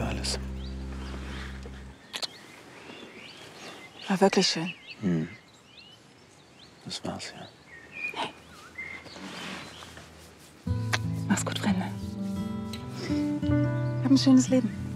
alles. War wirklich schön. Das war's, ja. Hey. Mach's gut, Fremde. Hab ein schönes Leben.